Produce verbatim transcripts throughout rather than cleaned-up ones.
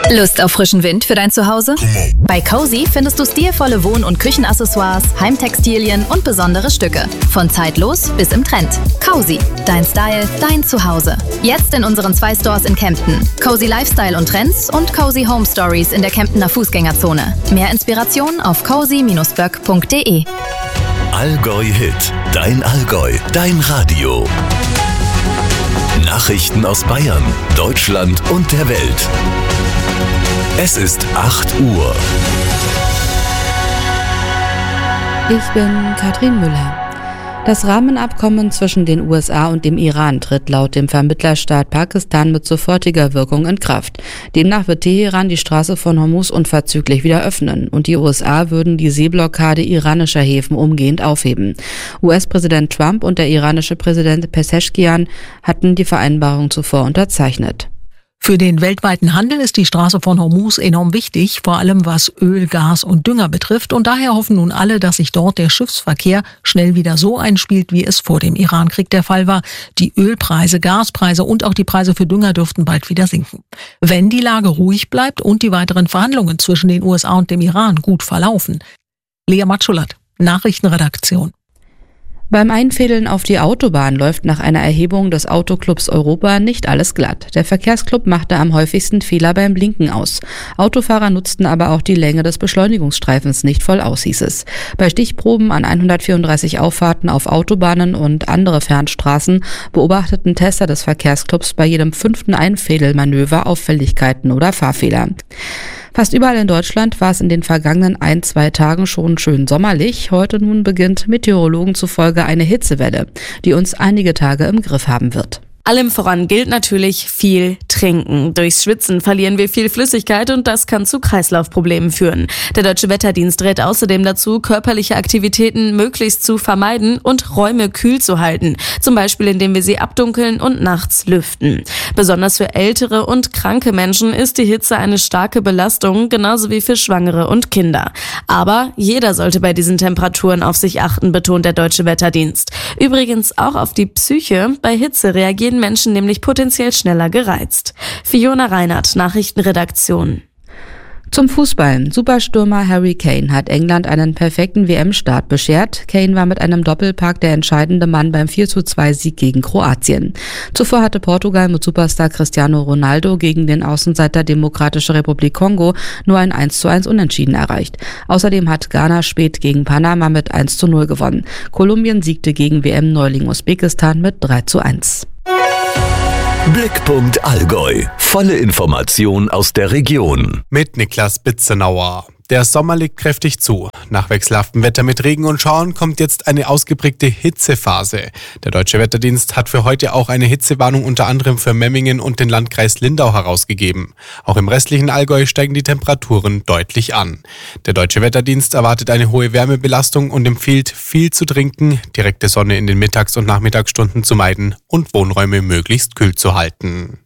Lust auf frischen Wind für dein Zuhause? Bei Cozy findest du stilvolle Wohn- und Küchenaccessoires, Heimtextilien und besondere Stücke. Von zeitlos bis im Trend. Cozy. Dein Style, dein Zuhause. Jetzt in unseren zwei Stores in Kempten. Cozy Lifestyle und Trends und Cozy Home Stories in der Kemptener Fußgängerzone. Mehr Inspiration auf cozy Bindestrich böck Punkt de. Allgäu Hit. Dein Allgäu. Dein Radio. Nachrichten aus Bayern, Deutschland und der Welt. Es ist acht Uhr. Ich bin Katrin Müller. Das Rahmenabkommen zwischen den U S A und dem Iran tritt laut dem Vermittlerstaat Pakistan mit sofortiger Wirkung in Kraft. Demnach wird Teheran die Straße von Hormuz unverzüglich wieder öffnen und die U S A würden die Seeblockade iranischer Häfen umgehend aufheben. U S-Präsident Trump und der iranische Präsident Pezeshkian hatten die Vereinbarung zuvor unterzeichnet. Für den weltweiten Handel ist die Straße von Hormuz enorm wichtig, vor allem was Öl, Gas und Dünger betrifft. Und daher hoffen nun alle, dass sich dort der Schiffsverkehr schnell wieder so einspielt, wie es vor dem Irankrieg der Fall war. Die Ölpreise, Gaspreise und auch die Preise für Dünger dürften bald wieder sinken. Wenn die Lage ruhig bleibt und die weiteren Verhandlungen zwischen den U S A und dem Iran gut verlaufen. Lea Matschulat, Nachrichtenredaktion. Beim Einfädeln auf die Autobahn läuft nach einer Erhebung des Autoclubs Europa nicht alles glatt. Der Verkehrsclub machte am häufigsten Fehler beim Blinken aus. Autofahrer nutzten aber auch die Länge des Beschleunigungsstreifens nicht voll aus, hieß es. Bei Stichproben an hundertvierunddreißig Auffahrten auf Autobahnen und andere Fernstraßen beobachteten Tester des Verkehrsclubs bei jedem fünften Einfädelmanöver Auffälligkeiten oder Fahrfehler. Fast überall in Deutschland war es in den vergangenen ein, zwei Tagen schon schön sommerlich. Heute nun beginnt Meteorologen zufolge eine Hitzewelle, die uns einige Tage im Griff haben wird. Allem voran gilt natürlich viel trinken. Durchs Schwitzen verlieren wir viel Flüssigkeit und das kann zu Kreislaufproblemen führen. Der Deutsche Wetterdienst rät außerdem dazu, körperliche Aktivitäten möglichst zu vermeiden und Räume kühl zu halten. Zum Beispiel, indem wir sie abdunkeln und nachts lüften. Besonders für ältere und kranke Menschen ist die Hitze eine starke Belastung, genauso wie für Schwangere und Kinder. Aber jeder sollte bei diesen Temperaturen auf sich achten, betont der Deutsche Wetterdienst. Übrigens auch auf die Psyche. Bei Hitze reagieren Menschen nämlich potenziell schneller gereizt. Fiona Reinhardt, Nachrichtenredaktion. Zum Fußball. Superstürmer Harry Kane hat England einen perfekten W M-Start beschert. Kane war mit einem Doppelpack der entscheidende Mann beim vier zu zwei Sieg gegen Kroatien. Zuvor hatte Portugal mit Superstar Cristiano Ronaldo gegen den Außenseiter Demokratische Republik Kongo nur ein eins zu eins Unentschieden erreicht. Außerdem hat Ghana spät gegen Panama mit eins zu null gewonnen. Kolumbien siegte gegen W M-Neuling Usbekistan mit drei zu eins. Blickpunkt Allgäu. Volle Information aus der Region. Mit Niklas Bitzenauer. Der Sommer legt kräftig zu. Nach wechselhaftem Wetter mit Regen und Schauern kommt jetzt eine ausgeprägte Hitzephase. Der Deutsche Wetterdienst hat für heute auch eine Hitzewarnung unter anderem für Memmingen und den Landkreis Lindau herausgegeben. Auch im restlichen Allgäu steigen die Temperaturen deutlich an. Der Deutsche Wetterdienst erwartet eine hohe Wärmebelastung und empfiehlt, viel zu trinken, direkte Sonne in den Mittags- und Nachmittagsstunden zu meiden und Wohnräume möglichst kühl zu halten.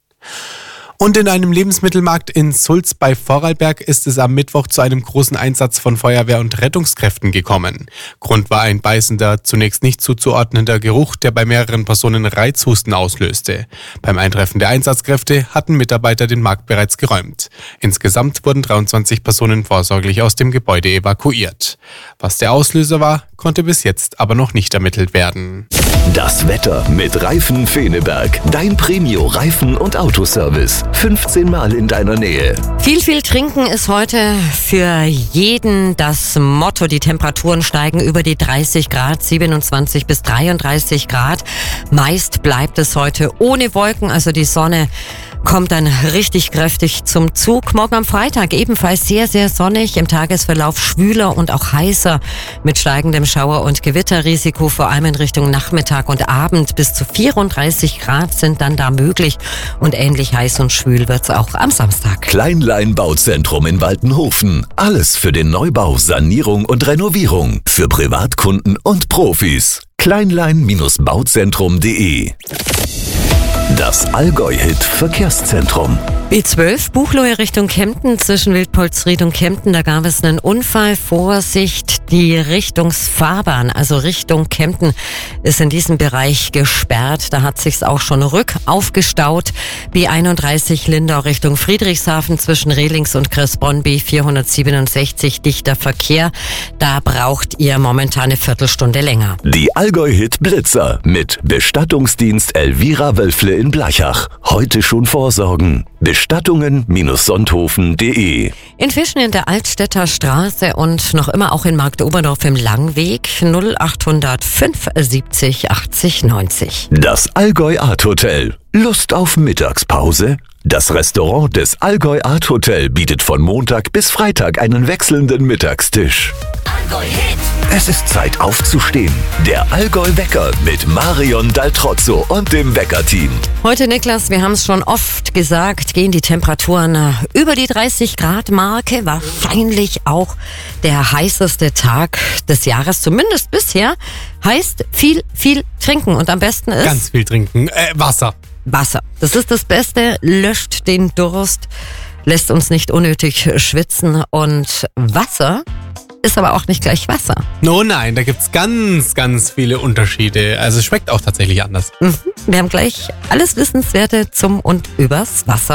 Und in einem Lebensmittelmarkt in Sulz bei Vorarlberg ist es am Mittwoch zu einem großen Einsatz von Feuerwehr- und Rettungskräften gekommen. Grund war ein beißender, zunächst nicht zuzuordnender Geruch, der bei mehreren Personen Reizhusten auslöste. Beim Eintreffen der Einsatzkräfte hatten Mitarbeiter den Markt bereits geräumt. Insgesamt wurden dreiundzwanzig Personen vorsorglich aus dem Gebäude evakuiert. Was der Auslöser war, konnte bis jetzt aber noch nicht ermittelt werden. Das Wetter mit Reifen Feneberg. Dein Premio-Reifen- und Autoservice. fünfzehn Mal in deiner Nähe. Viel, viel trinken ist heute für jeden das Motto. Die Temperaturen steigen über die dreißig Grad, siebenundzwanzig bis dreiunddreißig Grad. Meist bleibt es heute ohne Wolken, also die Sonne kommt dann richtig kräftig zum Zug. Morgen am Freitag ebenfalls sehr, sehr sonnig, im Tagesverlauf schwüler und auch heißer mit steigendem Schauer- und Gewitterrisiko, vor allem in Richtung Nachmittag und Abend. Bis zu vierunddreißig Grad sind dann da möglich und ähnlich heiß und schwül wird's auch am Samstag. Kleinlein Bauzentrum in Waltenhofen. Alles für den Neubau, Sanierung und Renovierung. Für Privatkunden und Profis. kleinlein Bauzentrum punkt de Das Allgäu-Hit Verkehrszentrum. B zwölf, Buchloe Richtung Kempten, zwischen Wildpolsried und Kempten, da gab es einen Unfall. Vorsicht, die Richtungsfahrbahn, also Richtung Kempten, ist in diesem Bereich gesperrt. Da hat sich's auch schon rückaufgestaut. B einunddreißig Lindau Richtung Friedrichshafen, zwischen Rehlings und Kressbronn, B vierhundertsiebenundsechzig, dichter Verkehr. Da braucht ihr momentan eine Viertelstunde länger. Die Allgäu-Hit Blitzer mit Bestattungsdienst Elvira Wölfle in Blachach. Heute schon vorsorgen. Bestattungen Sonthofen punkt de. In Fischen in der Altstädter Straße und noch immer auch in Marktoberdorf im Langweg null acht null fünf siebzig achtzig neunzig. Das Allgäu Art Hotel. Lust auf Mittagspause? Das Restaurant des Allgäu Art Hotel bietet von Montag bis Freitag einen wechselnden Mittagstisch. Es ist Zeit aufzustehen. Der Allgäu-Wecker mit Marion Daltrozzo und dem Weckerteam. Heute, Niklas, wir haben es schon oft gesagt, gehen die Temperaturen über die dreißig Grad Marke. Wahrscheinlich auch der heißeste Tag des Jahres, zumindest bisher. Heißt viel, viel trinken und am besten ist... Ganz viel trinken. Äh, Wasser. Wasser. Das ist das Beste, löscht den Durst, lässt uns nicht unnötig schwitzen und Wasser ist aber auch nicht gleich Wasser. Oh nein, da gibt's ganz, ganz viele Unterschiede. Also es schmeckt auch tatsächlich anders. Mhm. Wir haben gleich alles Wissenswerte zum und übers Wasser.